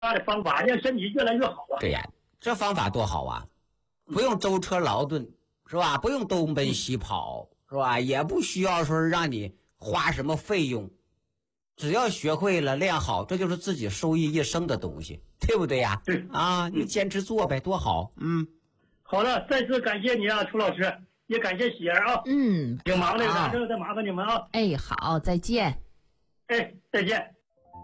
的方法，让身体越来越好啊。 对呀，这方法多好啊！不用舟车劳顿，是吧？不用东奔西跑，是吧？也不需要说让你花什么费用，只要学会了练好，这就是自己受益一生的东西，对不对呀？ 对啊，你坚持做呗，多好。 好了，再次感谢你啊，楚老师，也感谢喜儿啊。挺忙的，反正再麻烦你们啊。 哎，好，再见。 哎，再见。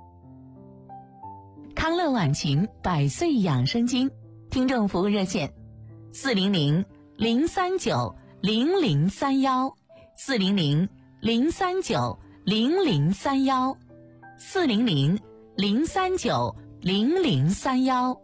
康乐晚晴100岁养生经听众服务热线400-039-0031，400-039-0031。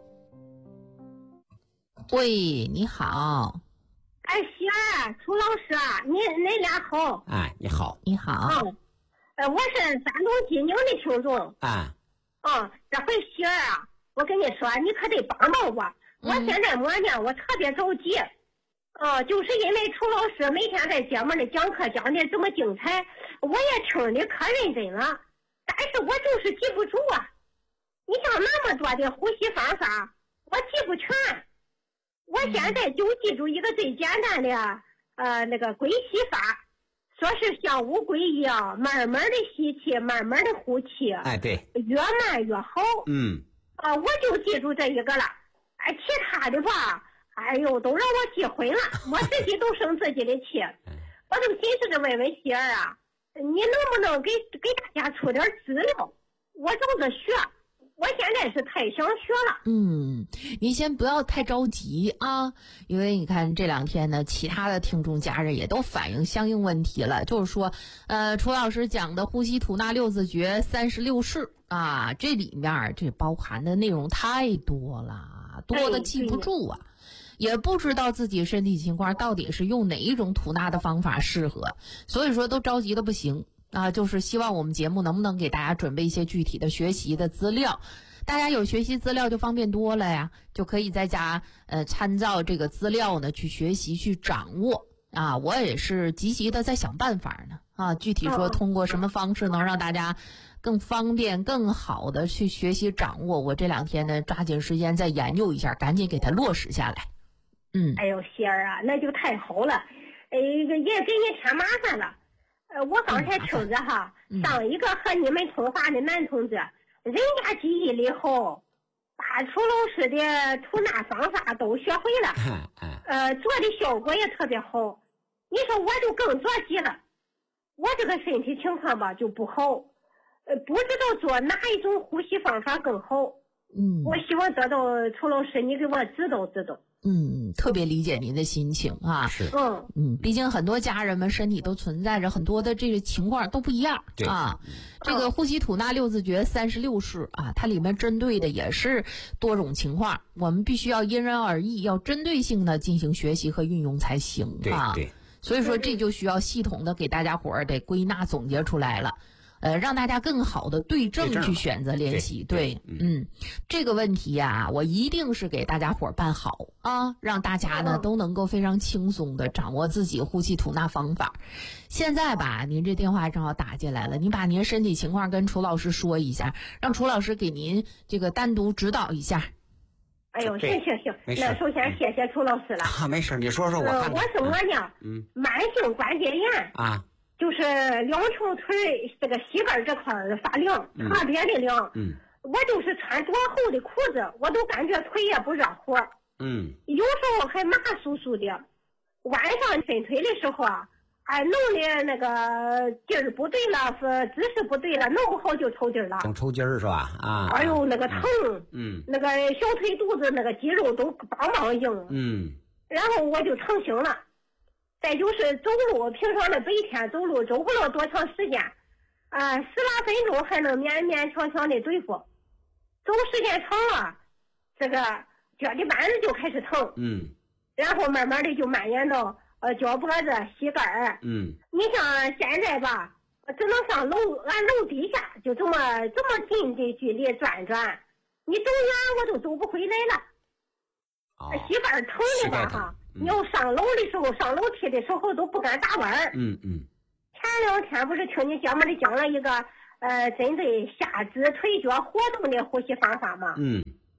喂，你好。 哎，喜儿，楚老师，恁俩好。 哎，你好。 你好。 我是山东济宁的听众。这回喜儿啊，我跟你说，你可得帮帮我。我现在么呢？我特别着急。就是因为楚老师每天在节目里讲课讲的这么精彩，我也听的可认真了，但是我就是记不住啊。你像那么多的呼吸方法，我记不全。我现在就记住一个最简单的那个归吸法，说是像乌龟一样慢慢的吸气，慢慢的呼气。 哎，对， 越慢越好。我就记住这一个了。其他的吧，哎呦，都让我记混了，我自己都生自己的气。我就寻思着问问喜儿啊，你能不能给大家出点资料？我照着学。我现在是太想学了。 您先不要太着急啊，因为你看这2天呢，其他的听众家人也都反映相应问题了，就是说，楚老师讲的呼吸吐纳六字诀36式啊，这里面这包含的内容太多了，多的记不住啊。也不知道自己身体情况到底是用哪一种吐纳的方法适合，所以说都着急的不行。就是希望我们节目能不能给大家准备一些具体的学习的资料，大家有学习资料就方便多了呀，就可以在家参照这个资料呢去学习去掌握我也是积极的在想办法呢具体说通过什么方式能让大家更方便更好的去学习掌握，我这2天呢抓紧时间再研究一下，赶紧给它落实下来。 哎呦，喜儿啊，那就太好了，也给你添麻烦了。我刚才听着哈，上一个和你们通话的男同志，人家记忆力好，把楚老师的吐纳方法都学会了，做的效果也特别好。你说我就更着急了，我这个身体情况吧就不好，不知道做哪一种呼吸方法更好。我希望得到楚老师你给我指导指导。 特别理解您的心情啊。 是。 毕竟很多家人们身体都存在着很多的这个情况都不一样啊。这个呼吸吐纳六字诀36式它里面针对的也是多种情况，我们必须要因人而异，要针对性的进行学习和运用才行啊。 对。 所以说这就需要系统的给大家伙儿得归纳总结出来了。让大家更好的对症去选择练习。对，这个问题呀，我一定是给大家伙办好让大家呢都能够非常轻松的掌握自己呼气吐纳方法。现在吧，您这电话正好打进来了，您把您身体情况跟楚老师说一下，让楚老师给您这个单独指导一下。 哎呦，行，那首先谢谢楚老师了。 没事，你说说我看看。 我是我呢，慢性关节炎就是两条腿这个膝盖这块发凉，特别的凉。我就是穿多厚的裤子，我都感觉腿也不热乎。有时候还麻酥酥的。晚上伸腿的时候弄的那个劲儿不对了，姿势不对了，弄不好就抽筋了。 总抽筋儿是吧？ 哎呦，那个疼。那个小腿肚子那个肌肉都梆梆硬。然后我就成型了。再就是走路，平常的白天走路走不了多长时间，10来分钟还能勉勉强强的对付。走时间长了，这个脚底板子就开始疼。然后慢慢的就蔓延到脚脖子、膝盖。你像现在吧，只能上楼，俺楼底下就这么近的距离转转，你走远我都走不回来了。膝盖疼的吧哈。你要上楼的时候，上楼梯的时候都不敢打弯儿。前2天不是听你节目里讲了一个针对下肢腿脚活动的呼吸方法吗？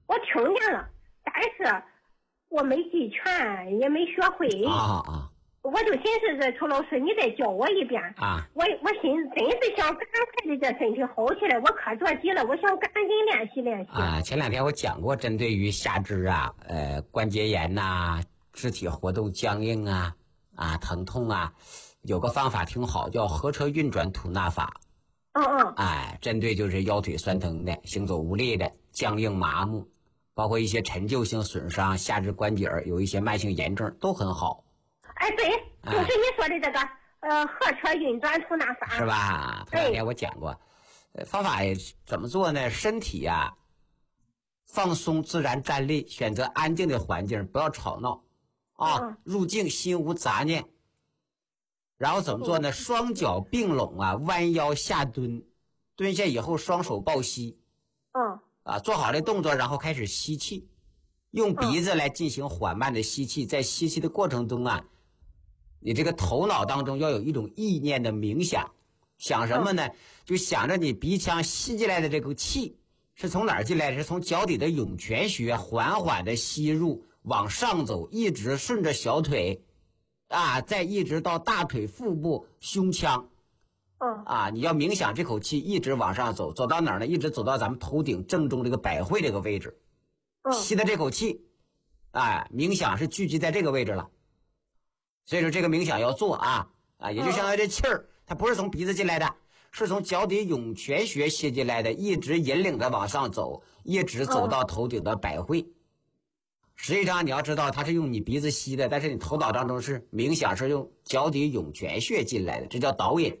我听见了，但是我没记全，也没学会。我就寻思着，楚老师，你再教我一遍啊！ 我真是想赶快的这身体好起来，我可着急了，我想赶紧练习练习啊！前2天我讲过，针对于下肢关节炎呐、肢体活动僵硬疼痛有个方法挺好，叫合车运转吐纳法。针对就是腰腿酸疼的、行走无力的、僵硬麻木，包括一些陈旧性损伤、下肢关节有一些慢性炎症都很好。 对，就是你说的这个合车运转吐纳法， 是吧？头2天我讲过，方法怎么做呢？身体放松自然站立，选择安静的环境，不要吵闹入静心无杂念。然后怎么做呢？双脚并拢弯腰下蹲，蹲下以后双手抱膝。做好这动作，然后开始吸气，用鼻子来进行缓慢的吸气。在吸气的过程中你这个头脑当中要有一种意念的冥想，想什么呢？就想着你鼻腔吸进来的这个气是从哪儿进来的？是从脚底的涌泉穴缓缓的吸入，往上走，一直顺着小腿再一直到大腿、腹部、胸腔。你要冥想这口气一直往上走，走到哪儿呢？一直走到咱们头顶正中这个百会这个位置。吸的这口气冥想是聚集在这个位置了。所以说这个冥想要做也就相当于这气儿它不是从鼻子进来的，是从脚底涌泉穴吸进来的，一直引领着往上走，一直走到头顶的百会。实际上你要知道它是用你鼻子吸的，但是你头脑当中是冥想是用脚底涌泉穴进来的，这叫导引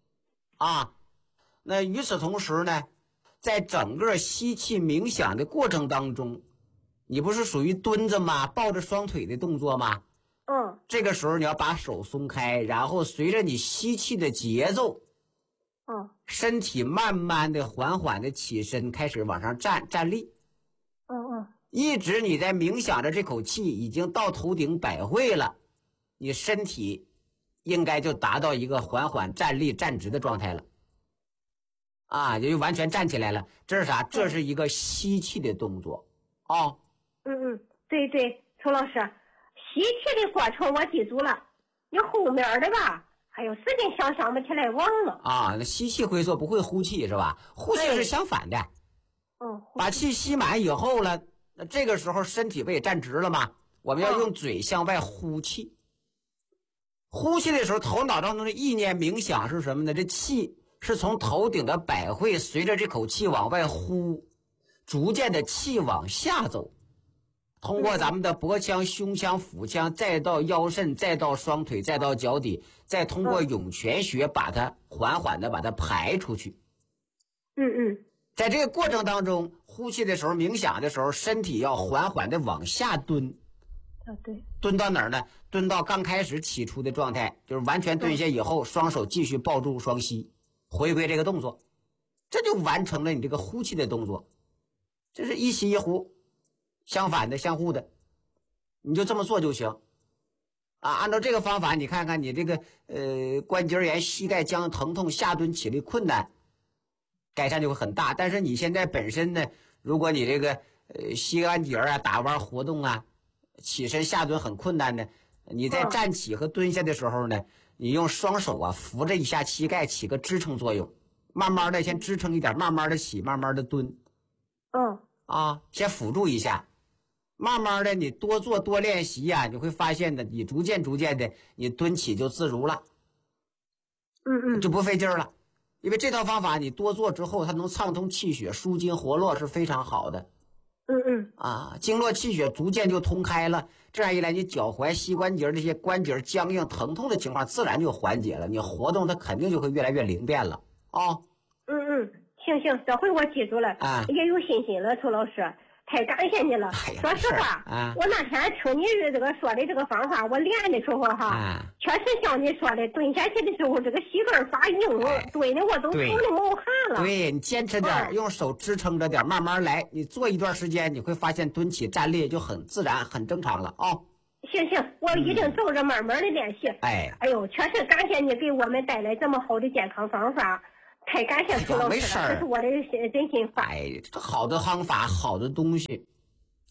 那与此同时呢，在整个吸气冥想的过程当中，你不是属于蹲着吗？抱着双腿的动作吗？这个时候你要把手松开，然后随着你吸气的节奏身体慢慢的缓缓的起身，开始往上站立。一直你在冥想着这口气已经到头顶百会了，你身体应该就达到一个缓缓站立站直的状态了也就完全站起来了。这是啥？这是一个吸气的动作对对，楚老师，吸气的过程我记住了，你后面的吧还有时间想不起来忘了那吸气会做，不会呼气是吧？呼气是相反的把气吸满以后了，那这个时候身体不也站直了吗？我们要用嘴向外呼气。呼气的时候头脑当中的意念冥想是什么呢？这气是从头顶的百会随着这口气往外呼，逐渐的气往下走，通过咱们的脖腔、胸腔、腹腔，再到腰肾，再到双腿，再到脚底，再通过涌泉穴把它缓缓的把它排出去。在这个过程当中，呼气的时候冥想的时候，身体要缓缓的往下蹲。 对， 蹲到哪儿呢？蹲到刚开始起初的状态，就是完全蹲下以后，双手继续抱住双膝，回归这个动作，这就完成了你这个呼气的动作。这是一吸一呼，相反的、相互的，你就这么做就行按照这个方法，你看看你这个关节炎、膝盖僵疼痛、下蹲起立困难，改善就会很大。但是你现在本身呢，如果你这个膝关节打弯活动起身下蹲很困难的，你在站起和蹲下的时候呢，你用双手扶着一下膝盖，起个支撑作用，慢慢的先支撑一点，慢慢的起，慢慢的蹲。先辅助一下，慢慢的你多做多练习你会发现的，你逐渐的你蹲起就自如了。就不费劲了。因为这套方法你多做之后，它能畅通气血，舒筋活络，是非常好的。经络气血逐渐就通开了，这样一来，你脚踝、膝关节这些关节僵硬、疼痛的情况自然就缓解了，你活动它肯定就会越来越灵便了行，这回我记住了也有信心了，楚老师，太感谢你了。说实话我那天听你这个说的这个方法，我练的时候确实像你说的，蹲下去的时候这个膝盖发硬，蹲的我都头里冒汗了。 对，你坚持点，用手支撑着点，慢慢来，你做一段时间，你会发现蹲起站立就很自然很正常了行，我一定照着慢慢的练习。哎呦，确实感谢你给我们带来这么好的健康方法，太感谢楚老师了，这是我的真心话。 这好的方法，好的东西，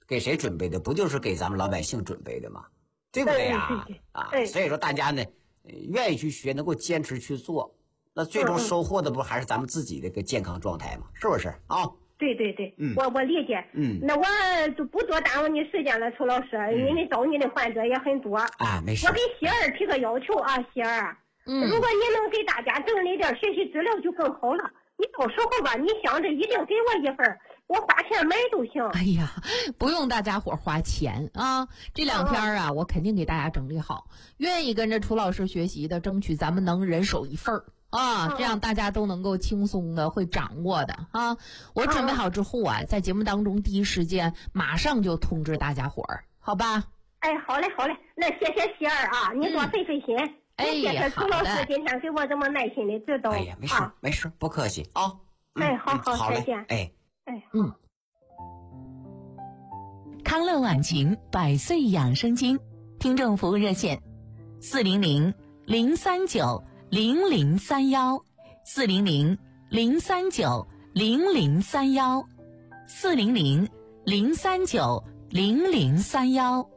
给谁准备的？不就是给咱们老百姓准备的吗？对不对呀？所以说大家呢，愿意去学，能够坚持去做，那最终收获的不还是咱们自己的一个健康状态吗？是不是啊？ 对，我理解。那我就不多耽误你时间了，楚老师，因为找你的患者也很多啊。没事。 我给喜儿提个要求啊，喜儿，如果你能给大家整理点学习资料就更好了。你到时候吧，你想着一定给我一份，我花钱买都行。 哎呀，不用大家伙花钱啊！这2天啊，我肯定给大家整理好。愿意跟着楚老师学习的，争取咱们能人手一份啊，这样大家都能够轻松的会掌握的啊。我准备好之后啊，在节目当中第一时间马上就通知大家伙儿，好吧？ 哎，好嘞，那谢谢喜儿啊，你多费心。谢谢楚老师今天给我这么耐心的指导。 哎呀，没事，不客气啊。 哎，好，再见。 哎， 康乐晚晴100岁养生经，听众服务热线400-039-0031，400-039-0031。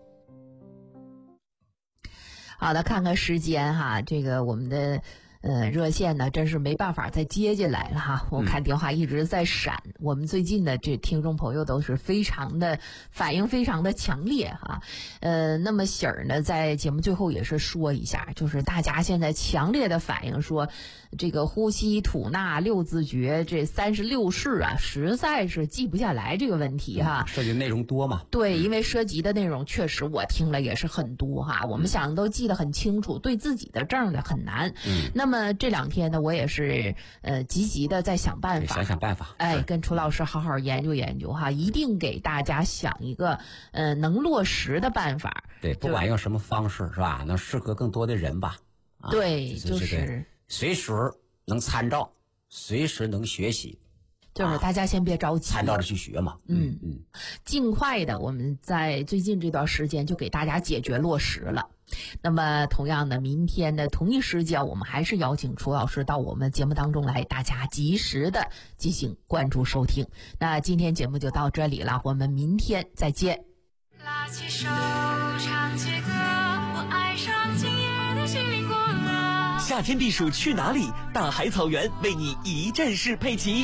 好的，看看时间哈，这个我们的热线呢，真是没办法再接进来了哈。我看电话一直在闪，我们最近的这听众朋友都是非常的反应非常的强烈哈。那么喜儿呢，在节目最后也是说一下，就是大家现在强烈的反映说，这个呼吸吐纳六字诀这36式啊，实在是记不下来这个问题哈。 涉及内容多嘛？ 对，因为涉及的内容确实我听了也是很多哈。我们想都记得很清楚，对自己的症呢很难。那么这2天呢，我也是积极的在想办法， 想办法。 哎，跟楚老师好好研究研究哈，一定给大家想一个能落实的办法。 对，不管用什么方式是吧，能适合更多的人吧。 对，就是随时能参照，随时能学习。 就是大家先别着急， 参照着去学嘛。 尽快的，我们在最近这段时间就给大家解决落实了。那么同样的，明天的同一时间，我们还是邀请楚老师到我们节目当中来，大家及时的进行关注收听。那今天节目就到这里了，我们明天再见。拉起手唱起歌，我爱上今夜的西林国乐。 夏天避暑去哪里？大海草原为你一站式配齐。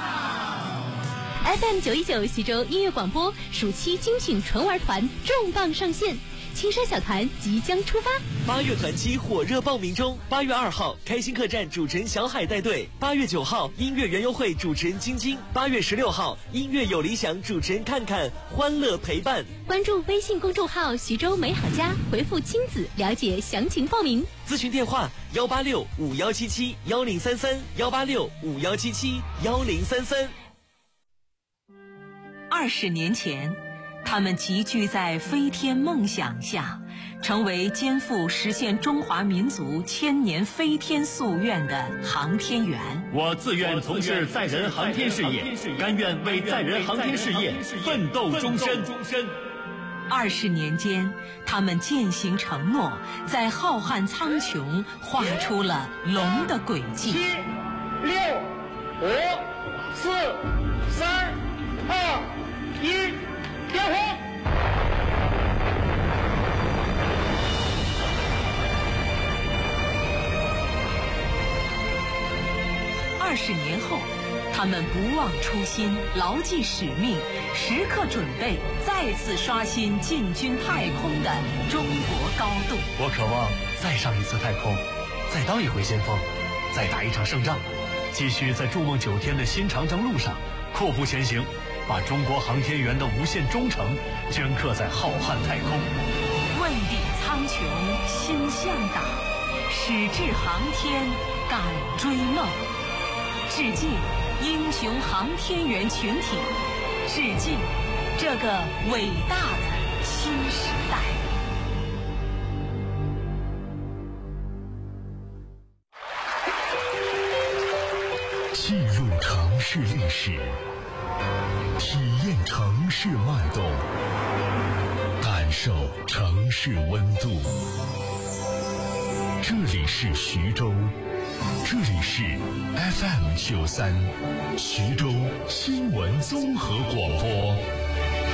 FM 919徐州音乐广播暑期精品纯玩团重磅上线，青山小团即将出发。 8月团期火热报名中，8月2号开心客栈主持人小海带队，8月9号音乐园游会主持人晶晶，8月16号音乐有理想主持人看看，欢乐陪伴。 关注微信公众号徐州美好家，回复亲子了解详情报名。 咨询电话186-5177-1033，186-5177-1033。 20年前，他们集聚在飞天梦想下，成为肩负实现中华民族千年飞天夙愿的航天员。 我自愿从事载人航天事业，甘愿为载人航天事业奋斗终身。 20年间，他们践行承诺，在浩瀚苍穹画出了龙的轨迹。 7、6、5、4、3、2、1，点火 ！20年后，他们不忘初心，牢记使命，时刻准备再次刷新进军太空的中国高度。 我渴望再上一次太空，再当一回先锋，再打一场胜仗，继续在筑梦9天的新长征路上阔步前行，把中国航天员的无限忠诚镌刻在浩瀚太空。 问鼎苍穹心向党，矢志航天敢追梦。致敬英雄航天员群体，致敬这个伟大的新时代。 记录城市历史，体验城市脉动，感受城市温度。这里是徐州，这里是 FM93 徐州新闻综合广播。